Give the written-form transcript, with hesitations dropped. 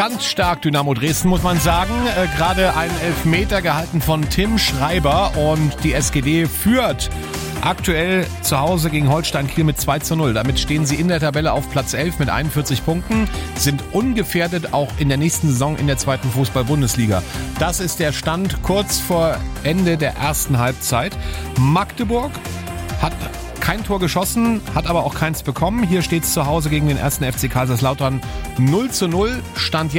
Ganz stark Dynamo Dresden, muss man sagen. Gerade ein Elfmeter gehalten von Tim Schreiber und die SGD führt aktuell zu Hause gegen Holstein Kiel mit 2:0. Damit stehen sie in der Tabelle auf Platz 11 mit 41 Punkten, sind ungefährdet auch in der nächsten Saison in der zweiten Fußball-Bundesliga. Das ist der Stand kurz vor Ende der ersten Halbzeit. Magdeburg hat kein Tor geschossen, hat aber auch keins bekommen. Hier steht es zu Hause gegen den 1. FC Kaiserslautern 0:0. Stand jetzt.